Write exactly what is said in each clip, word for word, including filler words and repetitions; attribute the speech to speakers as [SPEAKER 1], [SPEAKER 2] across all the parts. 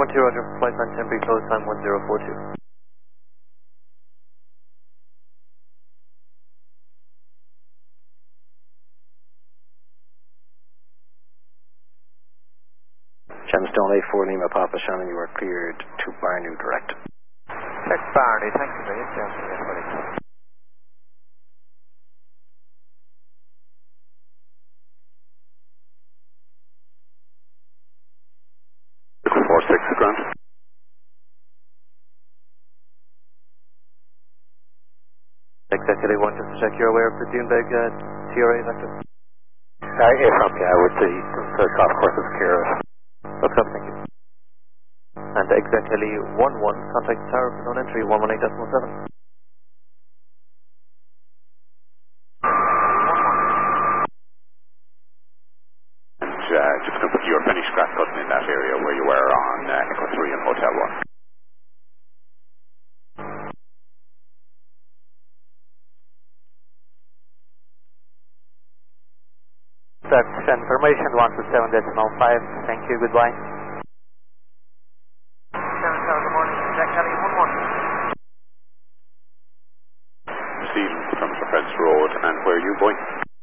[SPEAKER 1] one two, Roger, flight line temporary close time one zero four two.
[SPEAKER 2] Gemstone eight four Lima Papa Shannon, you are cleared to Barnew direct.
[SPEAKER 3] Check Barney, thank you very much. Gemstone eight four Lima.
[SPEAKER 2] four six, ground.
[SPEAKER 1] Executive one, just to check you're aware of the Dunebeg uh, T R A vector.
[SPEAKER 2] Uh, yes, okay, I would say the golf course is clear.
[SPEAKER 1] Looks up, thank you. And exactly one one, contact tower for known entry one one eight point seven.
[SPEAKER 2] And uh, just going to put your finished scrap cutting in that area where you were on uh, Echo three and Hotel one.
[SPEAKER 3] That's information one two seven decimal five. Thank you, goodbye. seven seven, good morning. Jack Kelly one one.
[SPEAKER 2] Stephen from the French Road, and where are you going?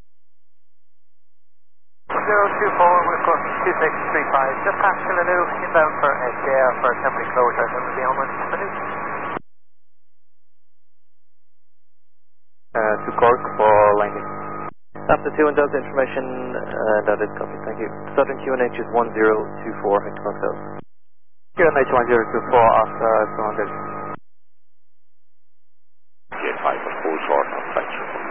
[SPEAKER 3] zero two four, we've got two six three five. Just past Killaloo, inbound for S J R for temporary closure. Going to be on one minute.
[SPEAKER 1] Uh, to Cork for landing. After two and Delta information, uh, that is copy, thank you. Southern Q N H is one zero two four, Hector Foxtrot.
[SPEAKER 3] Q N H one zero two four, after two hundred.